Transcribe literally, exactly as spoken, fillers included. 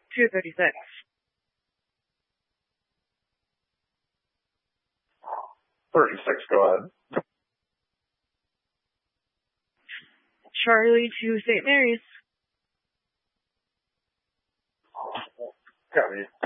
two thirty-six. thirty-six, go ahead. Charlie to Saint Mary's. Copy.